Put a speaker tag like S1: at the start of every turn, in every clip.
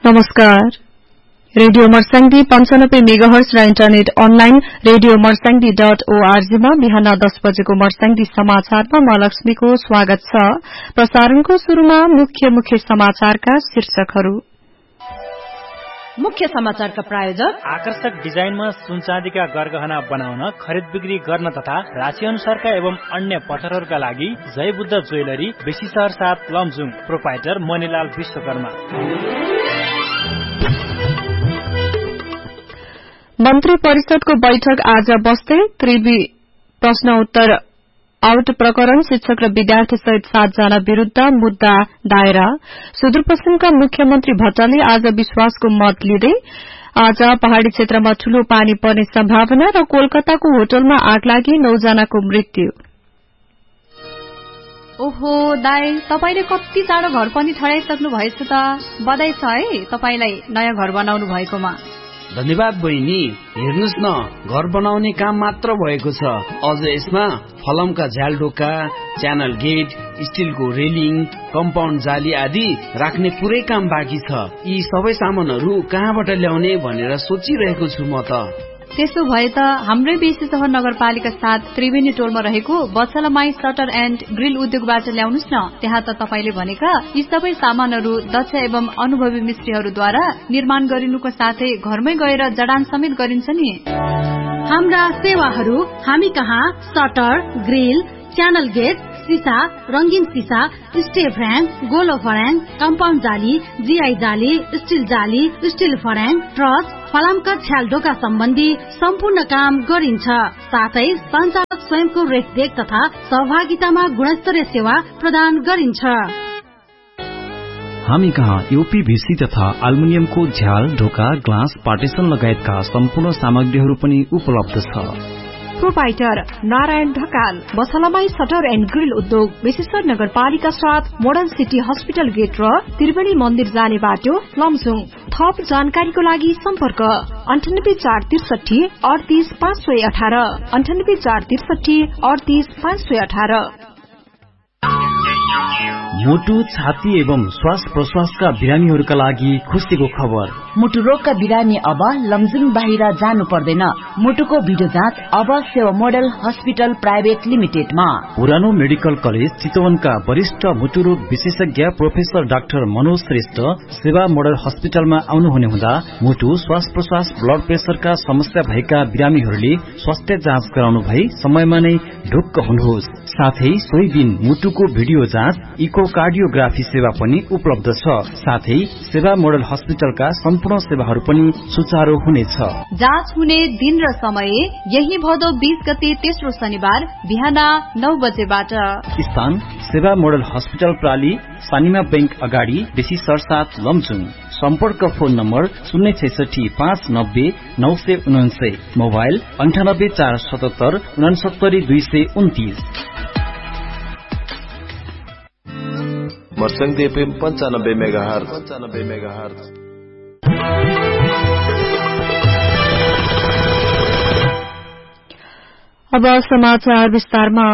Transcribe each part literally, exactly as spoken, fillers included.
S1: नमस्कार। रेडियो मर्स्याङ्दी पञ्चानब्बे मेगाहर्ज र internet online radio Marsyangdi dot ORG मा बिहान दस बजेको मर्स्याङ्दी समाचारमा म लक्ष्मीको स्वागत छ। प्रसारणको शुरूमा मुख्य मुख्य समाचारका शीर्षकहरू।
S2: मुख्य समाचारका प्रायोजक
S3: आकर्षक डिजाइनमा सुनचाँदीका गरगहना बनाउन, खरिद बिक्री गर्न तथा राशि अनुसारका एवं अन्य पत्थरहरूका लागि जय बुद्ध ज्वेलरी, बेसी शहर सात, लमजुङ। प्रोपाइटर मणिलाल विश्वकर्मा।
S1: मन्त्री परिषदको बैठक आज बस्दै त्रिवी प्रश्न उत्तर आउट प्रकरण, शिक्षक र विद्यार्थी सहित सातजना विरूद्ध मुद्दा दायर। सुदूरपश्चिमका मुख्यमन्त्री भट्टले आज विश्वासको मत लिँदै आज पहाड़ी क्षेत्रमा ठूलो पानी पर्ने सम्भावना र कोलकाताको होटलमा आग लागि नौजनाको मृत्यु।
S2: ओहो दाई, तपाईले कति चाँडो घर पनि ठडाइसक्नु भएछ त। बधाई छ है तपाईलाई नयाँ घर बनाउनु भएकोमा।
S4: धन्यवाद बहिनी। हेर्नुस् न, घर बनाउने काम मात्र भएको छ, अझ यसमा फलमका झ्यालढोका, च्यानल गेट, स्टिलको रेलिङ, कम्पाउन्ड जाली आदि राख्ने पुरै काम बाँकी छ। यी सबै सामानहरू कहाँबाट ल्याउने भनेर सोचिरहेको छु म त।
S2: त्यसो भए त हाम्रै बेसी शहर नगरपालिका साथ त्रिवेणी टोलमा रहेको बछलमाई सटर एण्ड ग्रिल उद्योगबाट ल्याउनुस् न। त्यहाँ त तपाईले भनेका यी सबै सामानहरू दक्ष एवं अनुभवी मिस्त्रीहरूद्वारा निर्माण गरिनुको साथै घरमै गएर जडान समेत गरिन्छ नि।
S5: हाम्रा सेवाहरू हामी कहाँ सटर, ग्रिल, च्यानल गेट, सीसा, रंगीन सीसा, स्टे फ्रेम, गोलो फर्याङ, कम्पाउन्ड जाली, जीआई जाली, स्टिल जाली, स्टिल फर्याङ, ट्रस, फलामका छ्यालढोका सम्बन्धी सम्पूर्ण काम गरिन्छ। साथै सञ्चालक स्वयंको रेखदेख तथा सहभागितामा गुणस्तरीय सेवा प्रदान गरिन्छ।
S6: हामी कहाँ यूपीभीसी तथा एल्युमिनियमको झ्याल, ढोका, ग्लास, पार्टिसन लगायतका सम्पूर्ण सामग्रीहरू पनि उपलब्ध छ।
S7: Proprietor Narayan Dhakal, बछलमाई shutter and grill उद्योग, विशेषकर नगरपालिका साथ मोडर्न सिटी हस्पिटल गेट र त्रिवेणी मन्दिर जाने बाटो, लमजुङ। थप जानकारीको लागि सम्पर्क अन्ठानब्बे चार त्रिसठी अडतीस पाँच सय अठार अन्ठानब्बे चार त्रिसठी अडतीस पाँच सय अठार।
S6: मुटु, छाती एवं श्वास प्रश्वासका बिरामीहरूका लागि खुसीको खबर।
S8: मुटु रोगका बिरामी अब लमजुङ बाहिर जानु पर्दैन। मुटुको भिडियो जाँच अब सेवा मोडल हस्पिटल प्राइभेट लिमिटेडमा।
S6: पुरानो मेडिकल कलेज चितवनका वरिष्ठ मुटु रोग विशेषज्ञ प्रोफेसर डाक्टर मनोज श्रेष्ठ सेवा मोडल हस्पिटलमा आउनुहुने हुँदा मुटु, श्वास प्रश्वास, ब्लड प्रेसरका समस्या भएका बिरामीहरूले स्वास्थ्य जाँच गराउनु भई समयमा नै ढुक्क हुनुहोस्। साथै सोही दिन मुटुको भिडियो जाँच, इको कार्डियोग्राफी सेवा पनि उपलब्ध छ। साथै सेवा मोडल हस्पिटलका सम्पूर्ण सेवाहरू पनि सुचारू हुनेछ।
S2: जाँच हुने दिन र समय यही भदौ बीस गते तेस्रो शनिबार बिहान नौ बजेबाट।
S6: स्थान सेवा मोडल हस्पिटल प्राली, सानिमा बैंक अगाडि, बेसी सरसात, लमजुङ। सम्पर्क फोन नम्बर शून्य छैसठी पाँच नब्बे नौ सय उनासय, मोबाइल अन्ठानब्बे चार सतहत्तर उनासत्तरी दुई सय उन्तीस।
S9: मर्स्याङ्दी एफएम पञ्चानब्बे मेगाहर्ज पञ्चानब्बे मेगाहर्ज।
S1: अब समाचार विस्तारमा।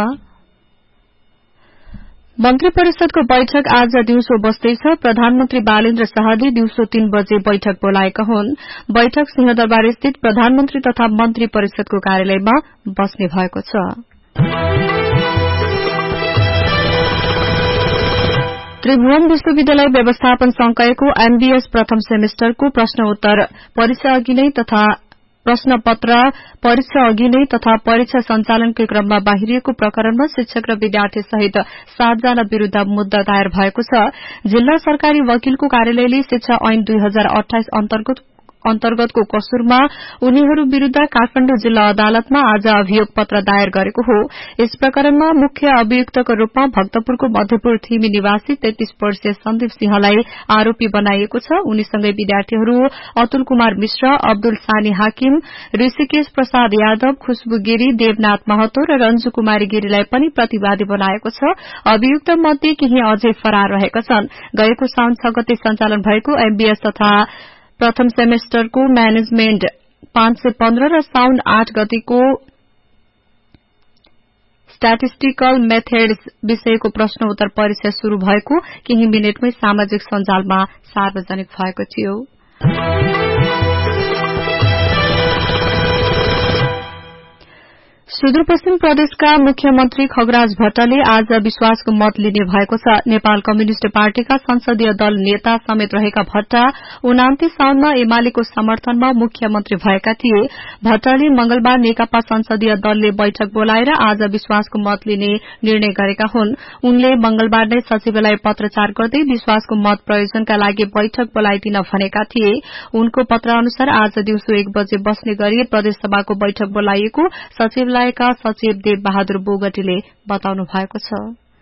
S1: मन्त्री परिषदको बैठक आज दिउँसो बस्दैछ। प्रधानमन्त्री बालेन्द्र शाहले दिउँसो तीन बजे बैठक बोलाएका हुन्। बैठक सिंहदरबार स्थित प्रधानमन्त्री तथा मन्त्री परिषदको कार्यालयमा बस्ने भएको छ। त्रिभुवन विश्वविद्यालय व्यवस्थापन संकायको एमबीएस प्रथम सेमेस्टरको प्रश्न उत्तर परीक्षा अघि नै तथा प्रश्न पत्र परीक्षा अघि नै तथा परीक्षा सञ्चालनकै क्रममा बाहिरिएको प्रकरणमा शिक्षक र विद्यार्थी सहित सातजना विरूद्ध मुद्दा दायर भएको छ। जिल्ला सरकारी वकिलको कार्यालयले शिक्षा ऐन दुई हजार अठाइस अन्तर्गत अन्तर्गतको कसुरमा उनीहरू विरूद्ध काठमाडौँ जिल्ला अदालतमा आज अभियोग पत्र दायर गरेको हो। यस प्रकरणमा मुख्य अभियुक्तको रूपमा भक्तपुरको मध्यपुर थिमी निवासी तेत्तीस वर्षीय सन्दीप सिंहलाई आरोपी बनाइएको छ। उनीसँगै विद्यार्थीहरू अतुल कुमार मिश्र, अब्दुल सानी हाकिम, ऋषिकेश प्रसाद यादव, खुशबु गिरी, देवनाथ महतो र रञ्जु कुमारी गिरीलाई पनि प्रतिवादी बनाएको छ। अभियुक्त मध्ये केही अझै फरार रहेका छन्। गएको साउन छ गते सञ्चालन भएको एमबीएस तथा प्रथम सेमेस्टरको म्यानेजमेन्ट पाँच सय पन्ध्र र साउन आठ गतेको स्ट्याटिस्टिकल मेथड्स विषयको प्रश्न उत्तर परीक्षा शुरू भएको केही मिनटमै सामाजिक सञ्जालमा सार्वजनिक भएको थियो। सुदूरपश्चिम प्रदेशका मुख्यमन्त्री खगराज भट्टले आज विश्वासको मत लिने भएको छ। नेपाल कम्युनिष्ट पार्टीका संसदीय दल नेता समेत रहेका भट्टा उनान्तीस साउनमा एमालेको समर्थनमा मुख्यमन्त्री भएका थिए। भट्टले मंगलबार नेकपा संसदीय दलले बैठक बोलाएर आज विश्वासको मत लिने निर्णय गरेका हुन्। उनले मंगलबार नै सचिवलाई पत्रचार गर्दै विश्वासको मत प्रयोजनका लागि बैठक बोलाइदिन भनेका थिए। उनको पत्र अनुसार आज दिउँसो एक बजे बस्ने गरी प्रदेशसभाको बैठक बोलाइएको सचिवलाई सचिव देव बहादुर बोगटीले बताउनु भएको छ।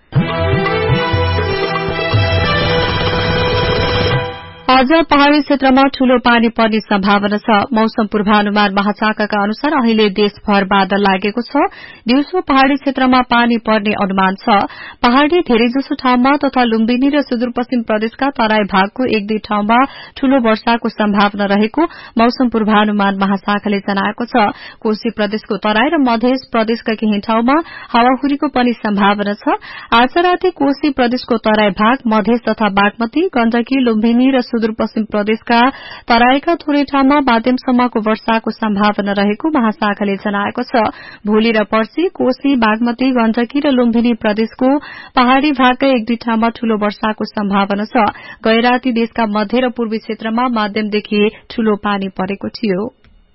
S1: आज पहाड़ी क्षेत्रमा ठूलो पानी पर्ने सम्भावना छ। मौसम पूर्वानुमान महाशाखाका अनुसार अहिले देशभर बादल लागेको छ। दिउँसो पहाड़ी क्षेत्रमा पानी पर्ने अनुमान छ। पहाड़ी धेरैजसो ठाउँमा तथा लुम्बिनी र सुदूरपश्चिम प्रदेशका तराई भागको एक दुई ठाउँमा ठूलो वर्षाको सम्भावना रहेको मौसम पूर्वानुमान महाशाखाले जनाएको छ। कोशी प्रदेशको तराई र मध्य प्रदेशका केही ठाउँमा हावाहुरीको पनि सम्भावना छ। आज राति कोशी प्रदेशको तराई भाग, मध्य तथा बागमती, गण्डकी, लुम्बिनी र सुदूरपश्चिम प्रदेशका तराईका थोरै ठाउँमा माध्यमसम्मको वर्षाको सम्भावना रहेको महाशाखाले जनाएको छ। भोलि र पर्सि कोशी, बागमती, गण्डकी र लुम्बिनी प्रदेशको पहाड़ी भागका एक दुई ठाउँमा ठूलो वर्षाको सम्भावना छ। गैराती देशका मध्य र पूर्वी क्षेत्रमा माध्यमदेखि ठूलो पानी परेको थियो।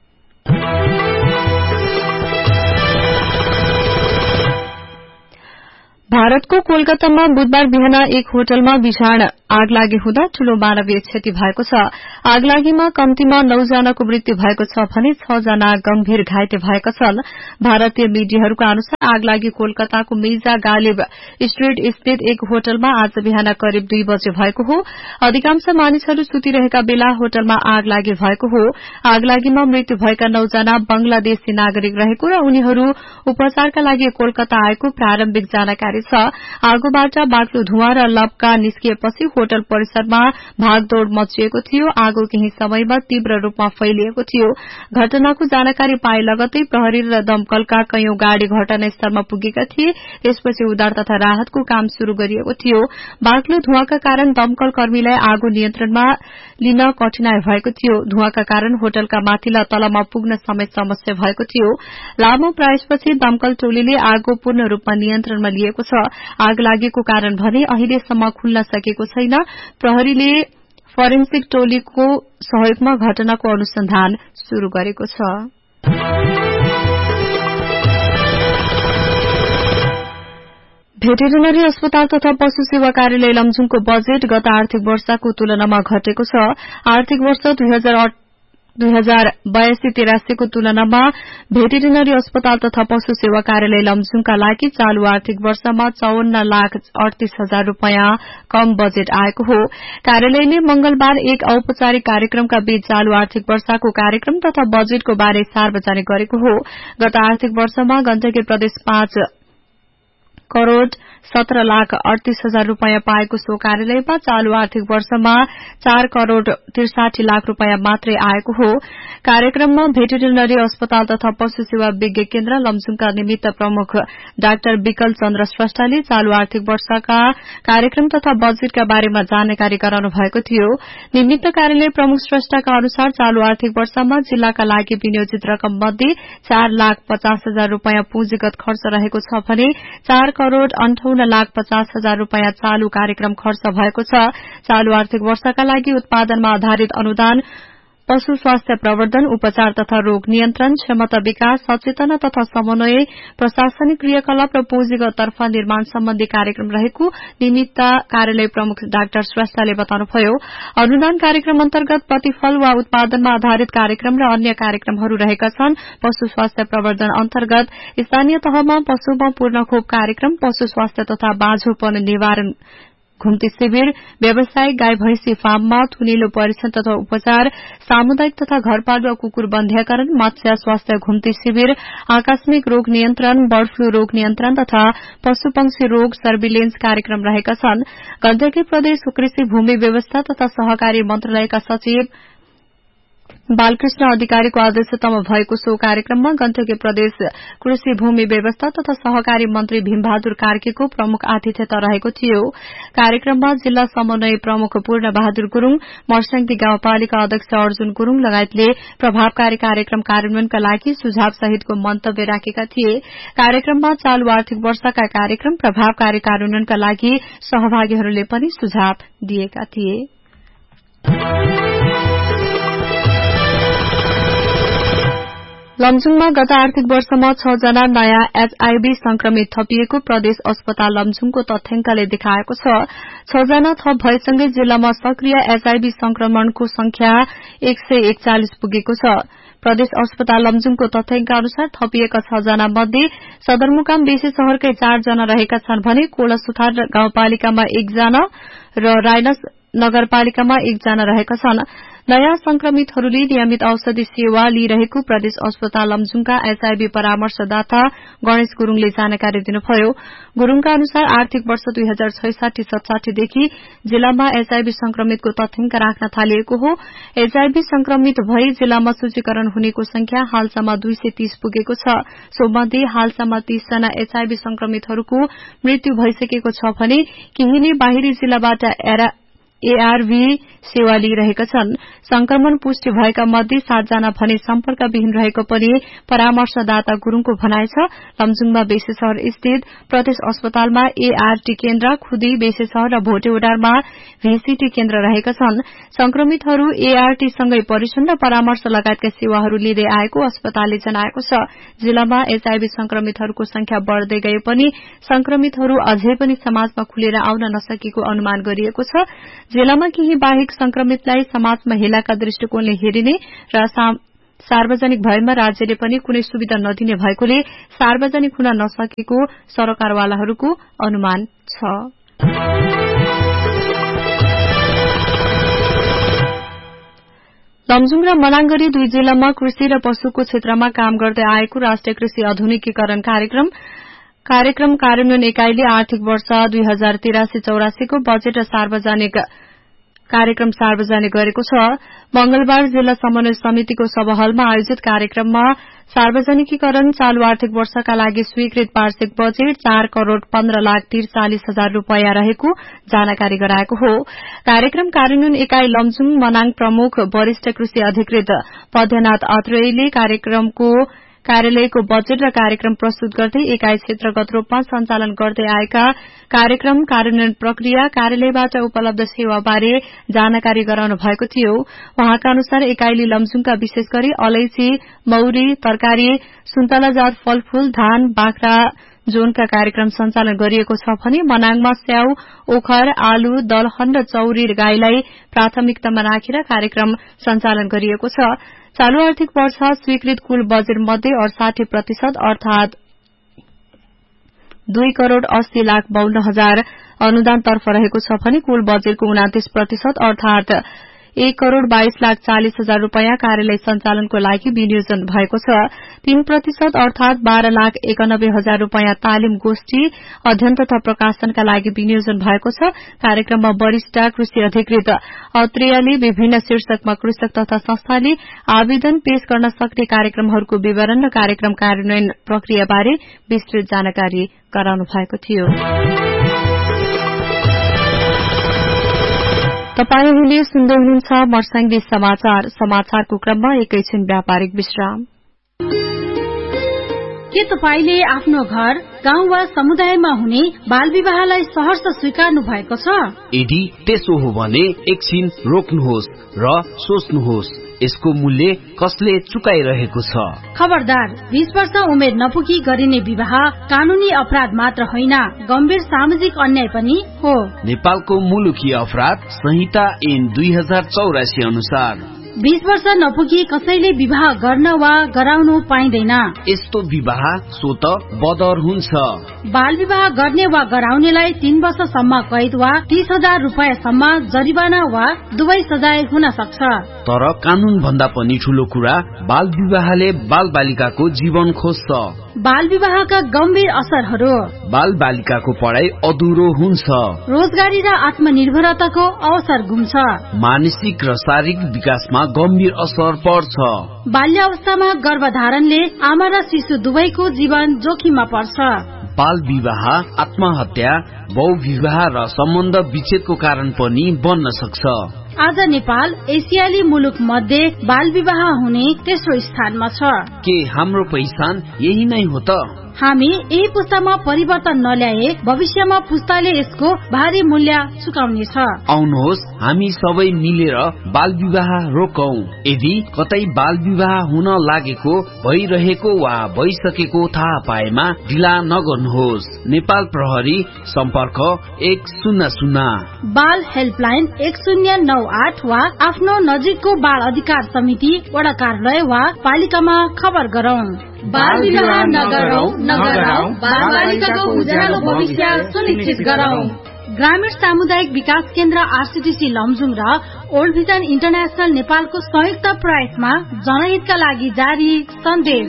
S1: भारतको कोलकातामा बुधबार बिहान एक होटलमा भीषण आग लागि हुँदा ठूलो मानवीय क्षति भएको छ। आगलागीमा कम्तीमा नौ जनाको मृत्यु भएको छ भने छ जना गम्भीर घाइते भएका छन्। भारतीय मीडियाहरूका अनुसार आगलागी कोलकाताको मिर्जा गालिब स्ट्रीट स्थित एक होटलमा आज बिहान करिब दुई बजे भएको हो। अधिकांश मानिसहरू सुतिरहेका बेला होटलमा आग लागि भएको हो। आगलागीमा मृत्यु भएका नौ जना बंगलादेशी नागरिक रहेको र उनीहरू उपचारका लागि कोलकाता आएको प्रारम्भिक जानकारी छ। आगोबाट बाक्लो धुवाँ र लपका निस्किएपछि होटल परिसरमा भागदौड़ मचिएको थियो। आगो केही समयमा तीव्र रूपमा फैलिएको थियो। घटनाको जानकारी पाए लगतै प्रहरी र दमकलका कैयौं गाड़ी घटनास्थलमा पुगेका थिए। त्यसपछि उद्धार तथा राहतको काम शुरू गरिएको थियो। बाक्लो धुवाँका कारण दमकल कर्मीलाई आगो नियन्त्रणमा लिन कठिनाई भएको थियो। धुवाँका कारण होटलका माथिल्ला तलमा पुग्न समेत समस्या भएको थियो। लामो प्रयासपछि दमकल टोलीले आगो पूर्ण रूपमा नियन्त्रणमा लिएको छ। आग लागेको कारण भने अहिलेसम्म खुल्न सकेको छैन। प्रहरीले फोरेन्सिक टोलीको सहयोगमा घटनाको अनुसन्धान शुरू गरेको छ। भेटेरिनरी अस्पताल तथा पशु सेवा कार्यालय लमजुङको बजेट गत आर्थिक वर्षको तुलनामा घटेको छ। आर्थिक वर्ष दुई हजार बयासी तेरासीको तुलनामा भेटेरिनरी अस्पताल तथा पशु सेवा कार्यालय लमजुङका लागि चालू आर्थिक वर्षमा चौवन्न लाख अडतीस हजार रूपियाँ कम बजेट आएको हो। कार्यालयले मंगलबार एक औपचारिक कार्यक्रमका बीच चालू आर्थिक वर्षको कार्यक्रम तथा बजेटको बारे सार्वजनिक गरेको हो। गत आर्थिक वर्षमा गण्डकी प्रदेश पाँच करोड़ सत्र लाख अडतीस हजार रूपियाँ पाएको सो कार्यालयमा चालू आर्थिक वर्षमा चार करोड़ त्रिसाठी लाख रूपियाँ मात्रै आएको हो। कार्यक्रममा भेटेरिनरी अस्पताल तथा पशु सेवा विज्ञ केन्द्र लमजुङका निमित्त प्रमुख डाक्टर विकल चन्द्र श्रेष्ठले चालू आर्थिक वर्षका कार्यक्रम तथा बजेटका बारेमा जानकारी गराउनु भएको थियो। निमित्त कार्यालय प्रमुख श्रेष्ठका अनुसार चालू आर्थिक वर्षमा जिल्लाका लागि विनियोजित रकम मध्ये चार लाख पचास हजार रूपियाँ पुँजीगत खर्च रहेको छ भने चार करोड़ अन्ठाउन्न लाख पचास हजार रूपियाँ चालू कार्यक्रम खर्च भएको छ। चालू आर्थिक वर्षका लागि उत्पादनमा आधारित अनुदान, पशु स्वास्थ्य प्रवर्धन, उपचार तथा रोग नियन्त्रण, क्षमता विकास, सचेतना तथा समन्वय, प्रशासनिक क्रियाकलाप र पुँजीगत तर्फ निर्माण सम्बन्धी कार्यक्रम रहेको निमित्त कार्यालय प्रमुख डाक्टर श्रेष्ठले बताउनुभयो। अनुदान कार्यक्रम अन्तर्गत प्रतिफल वा उत्पादनमा आधारित कार्यक्रम र अन्य कार्यक्रमहरू रहेका छन्। पशु स्वास्थ्य प्रवर्धन अन्तर्गत स्थानीय तहमा पशुमा पूर्ण खोप कार्यक्रम, पशु स्वास्थ्य तथा बाँझोपन निवारण घुम्ती शिविर, व्यावसायिक गाई भैंसी फार्ममा थुनिलो परीक्षण तथा उपचार, सामुदायिक तथा घरपालुवा कुकुर बन्ध्याकरण, मत्स्य स्वास्थ्य घुम्ती शिविर, आकस्मिक रोग नियन्त्रण, बर्ड फ्लू रोग नियन्त्रण तथा पशुपक्षी रोग सर्विलेन्स कार्यक्रम रहेका छन्। गण्डकी प्रदेश कृषि भूमि व्यवस्था तथा सहकारी मन्त्रालयका सचिव बालकृष्ण अधिकारीको अध्यक्षतामा भएको सो कार्यक्रममा गण्डकी प्रदेश कृषि भूमि व्यवस्था तथा सहकारी मन्त्री भीमबहादुर कार्कीको प्रमुख आतिथ्यता रहेको थियो। कार्यक्रममा जिल्ला समन्वय प्रमुख पूर्ण बहादुर गुरूङ, मर्स्याङदी गाउँपालिका अध्यक्ष अर्जुन गुरूङ लगायतले प्रभावकारी कार्यक्रम कार्यान्वयनका लागि सुझाव सहितको मन्तव्य राखेका थिए। कार्यक्रममा चालू आर्थिक वर्षका कार्यक्रम प्रभावकारी कार्यान्वयनका लागि सहभागीहरूले पनि सुझाव दिएका थिए। लमजुङमा गत आर्थिक वर्षमा छ जना नयाँ एचआईभी संक्रमित थपिएको प्रदेश अस्पताल लमजुङको तथ्याङ्कले देखाएको छ। छ जना थप भएसँगै जिल्लामा सक्रिय एचआईभी संक्रमणको संख्या एक सय एकचालिस पुगेको छ। प्रदेश अस्पताल लमजुङको तथ्याङ्क अनुसार थपिएका छ जना मध्ये सदरमुकाम बेसी शहरकै चार जना रहेका छन् भने कोलसुथार गाउँपालिकामा एकजना र राइनस नगरपालिकामा एकजना रहेका छन्। नयाँ संक्रमितहरूले नियमित औषधि सेवा लिइरहेको प्रदेश अस्पताल लमजुङका एचआईभी परामर्शदाता गणेश गुरूङले जानकारी दिनुभयो। गुरूङका अनुसार आर्थिक वर्ष दुई हजार छैसाठी सतसाठीदेखि जिल्लामा एचआईभी संक्रमितको तथ्याङ्क राख्न थालिएको हो। एचआईभी संक्रमित भई जिल्लामा सूचीकरण हुनेको संख्या हालसम्म दुई सय तीस पुगेको छ। सोमध्ये हालसम्म तीस जना एचआईभी संक्रमितहरूको मृत्यु भइसकेको छ भने केही बाहिरी जिल्लाबाट एआरभी सेवा लिइरहेका छन्। संक्रमण पुष्टि भएका मध्ये सातजना भने सम्पर्कविहीन रहेको पनि परामर्शदाता गुरूङको भनाइ छ। लमजुङमा बेसी शहर स्थित प्रदेश अस्पतालमा एआरटी केन्द्र, खुदी बेसी शहर र भोटेउडारमा भीसीटी केन्द्र रहेका छन्। संक्रमितहरू एआरटी सँगै परीक्षण र परामर्श लगायतका सेवाहरू लिँदै आएको अस्पतालले जनाएको छ। जिल्लामा एचआईभी संक्रमितहरूको संख्या बढ़दै गए पनि संक्रमितहरू अझै पनि समाजमा खुलेर आउन नसकेको अनुमान गरिएको छ। जिल्लामा केही बाहेक संक्रमितलाई समाजमा हेलाका दृष्टिकोणले हेरिने र सार्वजनिक भएमा राज्यले पनि कुनै सुविधा नदिने भएकोले सार्वजनिक हुन नसकेको सरकारवालाहरूको अनुमान छ। लमजुङ र मनाङ गरी दुई जिल्लामा कृषि र पशुको क्षेत्रमा काम गर्दै आएको राष्ट्रिय कृषि आधुनिकीकरण कार्यक्रम कार्यक्रम कार्यान्वयन एकाइले आर्थिक वर्ष दुई हजार तिरासी चौरासीको बजेट र सार्वजनिक कार्यक्रम सार्वजनिक गरेको छ। मंगलबार जिल्ला समन्वय समितिको सभाहलमा आयोजित कार्यक्रममा सार्वजनिकीकरण चालू आर्थिक वर्षका लागि स्वीकृत वार्षिक बजेट चार करोड़ पन्ध्र लाख त्रिचालिस हजार रूपियाँ रहेको जानकारी गराएको हो। कार्यक्रम कार्यान्वयन एकाई लमजुङ मनाङ प्रमुख वरिष्ठ कृषि अधिकृत पद्यनाथ अत्रेयले कार्यक्रमको कार्यालयको बजेट र कार्यक्रम प्रस्तुत गर्दै एकाई क्षेत्रगत रूपमा सञ्चालन गर्दै आएका कार्यक्रम कार्यान्वयन प्रक्रिया, कार्यालयबाट उपलब्ध सेवाबारे जानकारी गराउनु भएको थियो। उहाँका अनुसार एकाईले लमजुङका विशेष गरी अलैची, मौरी, तरकारी, सुन्तलाजात फलफूल, धान, बाख्रा जोनका कार्यक्रम सञ्चालन गरिएको छ भने मनाङमा स्याउ, ओखर, आलु, दलहन र चौरी गाईलाई प्राथमिकतामा राखेर कार्यक्रम सञ्चालन गरिएको छ। चालू आर्थिक वर्ष स्वीकृत कुल बजेट मध्ये अडसाठी प्रतिशत अर्थात दुई करोड़ अस्सी लाख बाउन्न हजार अनुदानतर्फ रहेको छ भने कुल बजेटको उनातीस प्रतिशत अर्थात एक करोड़ बाइस लाख चालिस हजार रूपियाँ कार्यालय सञ्चालनको लागि विनियोजन भएको छ। तीन प्रतिशत अर्थात बाह्र लाख एकानब्बे हजार रूपियाँ तालिम गोष्ठी, अध्ययन तथा प्रकाशनका लागि विनियोजन भएको छ। कार्यक्रममा वरिष्ठ कृषि अधिकृत अत्रेयले विभिन्न शीर्षकमा कृषक तथा संस्थाले आवेदन पेश गर्न सक्ने कार्यक्रमहरूको विवरण र कार्यक्रम कार्यान्वयन प्रक्रियाबारे विस्तृत जानकारी गराउनु भएको थियो। तपाईंहरूले सुन्दै हुनुहुन्छ मर्स्याङदी समाचार। समाचारको क्रममा एकैछिन व्यापारिक विश्राम।
S5: के तपाईले आफ्नो घर, गाउँ वा समुदायमा हुने बाल विवाहलाई सहर्ष स्वीकार्नु भएको छ?
S4: यदि त्यसो हो भने एकछिन रोक्नुहोस् र सोच्नुहोस्, यसको मूल्य कसले चुकाइरहेको छ?
S5: खबरदार, बीस वर्ष उमेर नपुगी गरिने विवाह कानूनी अपराध मात्र होइन, गम्भीर सामाजिक अन्याय पनि हो।
S4: नेपालको मुलुकी अपराध संहिता ऐन दुई हजार चौरासी अनुसार
S5: बीस वर्ष नपुगी कसैले विवाह गर्न वा गराउनु पाइँदैन।
S4: यस्तो विवाह स्वत बदर हुन्छ।
S5: बाल विवाह गर्ने वा गराउनेलाई तीन वर्षसम्म कैद वा तीस हजार रूपियाँसम्म जरिवाना वा दुवै सजाय हुन सक्छ।
S4: तर कानून भन्दा पनि ठूलो कुरा बाल विवाहले बाल बालिकाको जीवन खोज्छ।
S5: बाल विवाहका गम्भीर असरहरू
S4: बाल बालिकाको पढाइ अधुरो हुन्छ,
S5: रोजगारी र आत्मनिर्भरताको अवसर गुम्छ,
S4: मानसिक र शारीरिक विकासमा गम्भीर असर पर्छ।
S5: बाल्य अवस्थामा गर्भधारणले आमा र शिशु दुवैको जीवन जोखिममा पर्छ।
S4: बाल विवाह आत्महत्या, बहुविवाह र सम्बन्ध विच्छेदको कारण पनि बन्न सक्छ।
S5: आज नेपाल एसियाली मुलुक मध्ये बाल विवाह हुने तेस्रो स्थानमा छ।
S4: के हाम्रो पहिचान यही नै हो त?
S5: हामी यही पुस्तामा परिवर्तन नल्याए भविष्यमा पुस्ताले यसको भारी मूल्य चुकाउनेछ।
S4: आउनुहोस् हामी सबै मिलेर बाल विवाह रोकौं। यदि कतै बाल विवाह हुन लागेको, भइरहेको वा भइसकेको थाहा पाएमा ढिला नगर्नुहोस्। नेपाल प्रहरी सम्पर्क एक शून्य शून्य,
S5: बाल हेल्पलाइन एक शून्य नौ आठ वा आफ्नो नजिकको बाल अधिकार समिति वडा कार्यालय वा पालिकामा खबर गरौं।
S2: बाल विवाह नगरौं, नगरौं, बाल बालिकाको उज्यालो भविष्य सुनिश्चित गरौं।
S5: ग्रामीण सामुदायिक विकास केन्द्र आरसीडीसी लमजुङ र ओल्ड भिजन इन्टरनेशनल नेपालको संयुक्त प्रयासमा जनहितका लागि जारी सन्देश।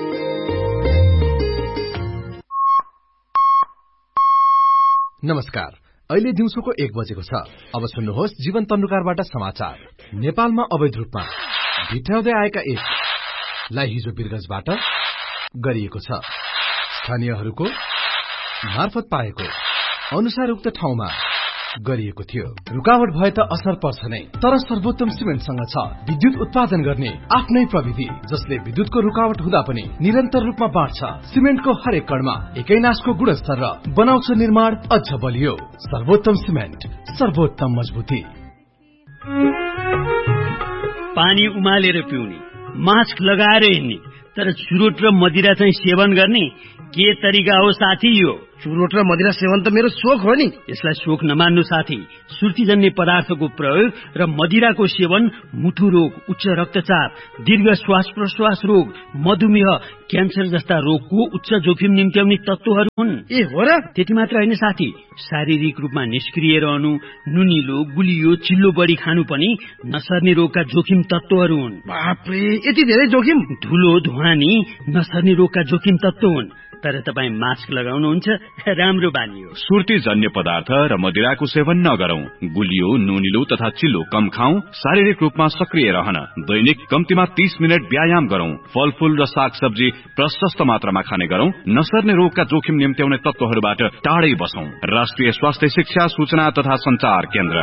S10: नमस्कार, अहिले दिउँसोको एक बजेको छ। अब सुन्नुहोस् जीवन तन्नुकारबाट समाचार। नेपालमा अवैध रूपमा भित्राउँदै आएका एक लाई हिजो बिरगंजबाट गरिएको छ। स्थानीयहरूको मार्फत पाएको अनुसार उक्त ठाउँमा गरिएको थियो। रुकावट भए त असर पर्छ नै, तर सर्वोत्तम सिमेन्टसँग छ विद्युत उत्पादन गर्ने आफ्नै प्रविधि, जसले विद्युतको रुकावट हुँदा पनि निरन्तर रूपमा बाँड्छ। सिमेन्टको हरेक कणमा एकै नासको गुणस्तर र बनाउँछ निर्माण अझ बलियो। सर्वोत्तम सिमेन्ट, सर्वोत्तम मजबुती।
S11: पानी उमालेर पिउने, मास्क लगाएर हिँड्ने, तर चुरोट र मदिरा चाहिँ सेवन गर्ने के तरिका हो साथी? यो
S12: चुरोट र मदिरा सेवन त मेरो शोक हो नि।
S11: यसलाई शोक नमान्नु साथी। सुर्तीजन्य पदार्थको प्रयोग र मदिराको सेवन मुटु रोग, उच्च रक्तचाप, दीर्घ श्वास प्रश्वास रोग, मधुमेह, क्यान्सर जस्ता रोगको उच्च जोखिम निम्त्याउने तत्त्वहरू हुन्।
S12: ए हो र?
S11: त्यति मात्र होइन साथी, शारीरिक रूपमा निष्क्रिय रहनु, नुनिलो, गुलियो, चिल्लो बढी खानु पनि नसर्ने रोगका जोखिम तत्त्वहरू हुन्।
S12: बापरे, यति धेरै जोखिम!
S11: धुलो, धुवानी नसर्ने रोगका जोखिम तत्त्व हुन्। तर तपाईँ मास्क लगाउनुहुन्छ, राम्रो बानी हो।
S13: सुर्तीजन्य पदार्थ र मदिराको सेवन नगरौं। गुलियो, नुनिलो तथा चिल्लो कम खाऊ। शारीरिक रूपमा सक्रिय रहन दैनिक कम्तीमा तीस मिनट व्यायाम गरौं। फलफूल र साग सब्जी प्रशस्त मात्रामा खाने गरौं। नसर्ने रोगका जोखिम निम्त्याउने तत्त्वहरूबाट टाढै बसौं। राष्ट्रिय स्वास्थ्य शिक्षा सूचना तथा संचार केन्द्र।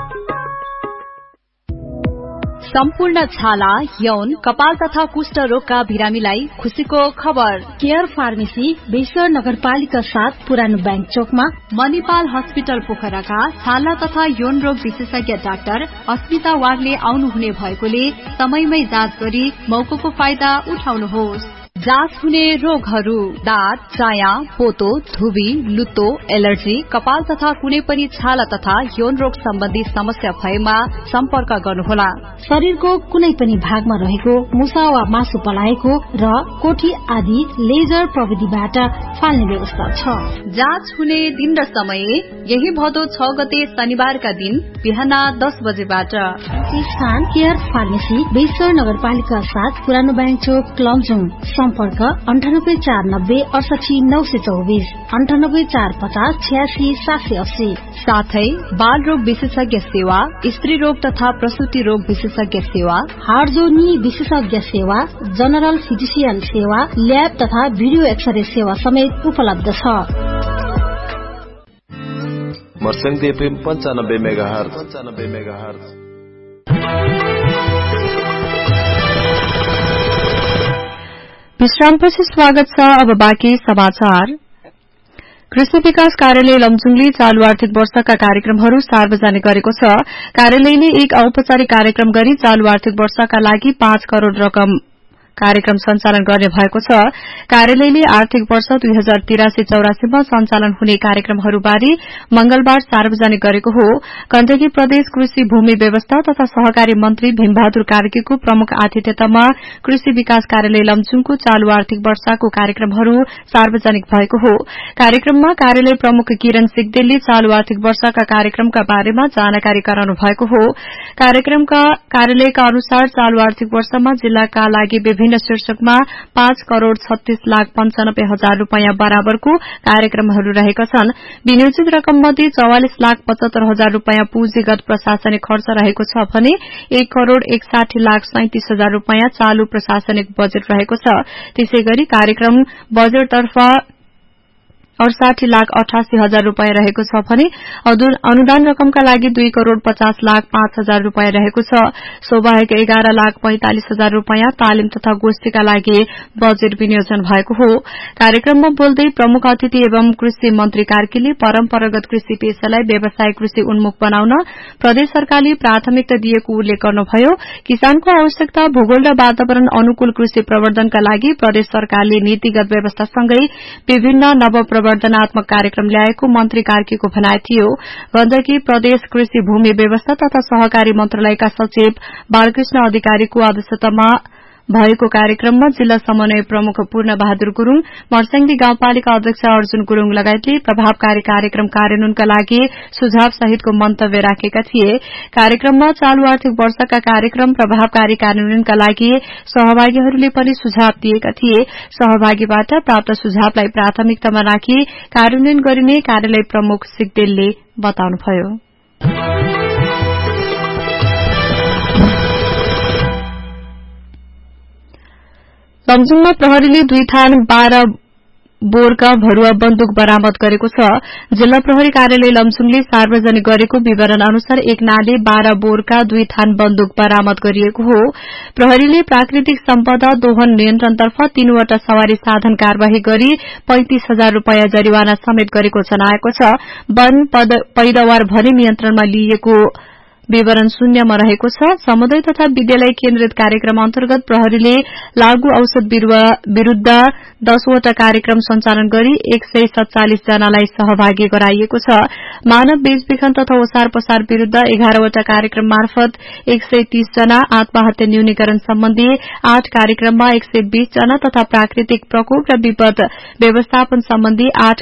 S2: सम्पूर्ण छाला, यौन, कपाल तथा कुष्ठ रोगका बिरामीलाई खुशीको खबर।
S5: केयर फार्मेसी बेसर नगरपालिका साथ पुरानो बैंक चोकमा,
S2: मणिपाल हस्पिटल पोखराका छाला तथा यौन रोग विशेषज्ञ डाक्टर अस्मिता वागले आउनुहुने भएकोले समयमै जाँच गरी मौकाको फाइदा उठाउनुहोस्। जाँच हुने रोगहरू: दाँत, चाया, पोतो, धुबी, लुतो, एलर्जी, कपाल तथा कुनै पनि छाला तथा यौन रोग सम्बन्धी समस्या भएमा सम्पर्क गर्नुहोला।
S5: शरीरको कुनै पनि भागमा रहेको मुसा वा मासु पलाएको र कोठी आदि लेजर प्रविधिबाट फाल्ने व्यवस्था छ।
S2: जाँच हुने दिन र समय यही भदौ छ गते शनिबारका दिन बिहान दस बजेबाट।
S5: स्थान केयर फार्मेसी बेसर नगरपालिका साथ पुरानो बैंक चोक लमजुङ। सम्पर्क अन्ठानब्बे चार नब्बे अडसठी नौ सय चौबिस, अन्ठानब्बे चार पचास छयासी सात सय अस्सी।
S2: साथै बाल रोग विशेषज्ञ सेवा, स्त्री रोग तथा प्रसूति रोग विशेषज्ञ सेवा,
S5: हार्जोनी विशेषज्ञ सेवा, जनरल फिजिसियन सेवा, ल्याब तथा भिडियो एक्सरे सेवा समेत उपलब्ध छ।
S9: मर्स्याङ एफएम पञ्चानब्बे मेगाहर्ज पञ्चानब्बे मेगाहर्ज।
S1: विश्रामपछि स्वागत छ। अब बाँकी समाचार। कृषि विकास कार्यालय लमजुङले चालू आर्थिक वर्षका कार्यक्रमहरू सार्वजनिक गरेको छ। कार्यालयले एक औपचारिक कार्यक्रम गरी चालू आर्थिक वर्षका लागि पाँच करोड़ रकम कार्यक्रम सञ्चालन गर्ने भएको छ। कार्यालयले आर्थिक वर्ष दुई हजार तिरासी चौरासीमा सञ्चालन हुने कार्यक्रमहरूबारे मंगलबार सार्वजनिक गरेको हो। गण्डकी प्रदेश कृषि भूमि व्यवस्था तथा सहकारी मन्त्री भीमबहादुर कार्कीको प्रमुख आतिथ्यतामा कृषि विकास कार्यालय लमजुङको चालू आर्थिक वर्षको कार्यक्रमहरू सार्वजनिक भएको हो। कार्यक्रममा कार्यालय प्रमुख किरण सिगदेलले चालू आर्थिक वर्षका कार्यक्रमका बारेमा जानकारी गराउनु भएको हो। कार्यक्रमका कार्यालयका अनुसार चालू आर्थिक वर्षमा जिल्लाका लागि विभिन्न शीर्षकमा पाँच करोड़ छत्तीस लाख पञ्चानब्बे हजार रूपियाँ बराबरको कार्यक्रमहरू रहेका छन्। विनियोजित रकममध्ये चौवालिस लाख पचहत्तर हजार रूपियाँ पुँजीगत प्रशासनिक खर्च रहेको छ भने एक करोड़ एकसाठी लाख सैंतिस हजार रूपियाँ चालू प्रशासनिक बजेट रहेको छ। त्यसै गरी कार्यक्रम बजेटतर्फ अडसाठी लाख अठासी हजार रूपियाँ रहेको छ भने अनुदान रकमका लागि दुई करोड़ पचास लाख पाँच हजार रूपियाँ रहेको छ। सोबाहेक एघार लाख पैंतालिस हजार रूपियाँ तालिम तथा गोष्ठीका लागि बजेट विनियोजन भएको हो। कार्यक्रममा बोल्दै प्रमुख अतिथि एवं कृषि मन्त्री कार्कीले परम्परागत कृषि पेशालाई व्यवसाय कृषि उन्मुख बनाउन प्रदेश सरकारले प्राथमिकता दिएको उल्लेख गर्नुभयो। किसानको आवश्यकता भूगोल र वातावरण अनुकूल कृषि प्रवर्धनका लागि प्रदेश सरकारले नीतिगत व्यवस्थासँगै विभिन्न नव प्रवर्धनात्मक कार्यक्रम ल्याएको मन्त्री कार्कीको भनाइ थियो। गण्डकी प्रदेश कृषि भूमि व्यवस्था तथा सहकारी मन्त्रालयका सचिव बालकृष्ण अधिकारीको अध्यक्षतामा भएको कार्यक्रममा जिल्ला समन्वय प्रमुख पूर्ण बहादुर गुरूङ, मर्स्याङदी गाउँपालिका अध्यक्ष अर्जुन गुरूङ लगायतले प्रभावकारी कार्यक्रम कार्यान्वयनका लागि सुझाव सहितको मन्तव्य राखेका थिए। कार्यक्रममा चालू आर्थिक वर्षका कार्यक्रम प्रभावकारी कार्यान्वयनका लागि सहभागीहरूले पनि सुझाव दिएका थिए। सहभागीबाट प्राप्त सुझावलाई प्राथमिकतामा राखी कार्यान्वयन गरिने कार्यालय प्रमुख सिगदेलले बताउनुभयो। लमजुङमा प्रहरीले दुई थान बाह्र बोरका भरुवा बन्दुक बरामद गरेको छ। जिल्ला प्रहरी कार्यालय लमजुङले सार्वजनिक गरेको विवरण अनुसार एक नाले बाह्र बोरका दुई थान बन्दुक बरामद गरिएको हो। प्रहरीले प्राकृतिक सम्पदा दोहन नियन्त्रणतर्फ तीनवटा सवारी साधन कार्यवाही गरी पैंतिस हजार रूपियाँ जरिवाना समेत गरेको जनाएको छ। वन पैदावार भने नियन्त्रणमा लिइएको विवरण शून्यमा रहेको छ। समुदाय तथा विद्यालय केन्द्रित कार्यक्रम अन्तर्गत प्रहरीले लागू औषध विरूद्ध दसवटा कार्यक्रम सञ्चालन गरी एक सय सत्तालिस जनालाई सहभागी गराइएको छ। मानव बेचबिखन तथा ओसार पसार विरूद्ध एघारवटा कार्यक्रम मार्फत एक सय तीस जना, आत्महत्या न्यूनीकरण सम्बन्धी आठ कार्यक्रममा एक सय बीस जना तथा प्राकृतिक प्रकोप र विपद व्यवस्थापन सम्बन्धी आठ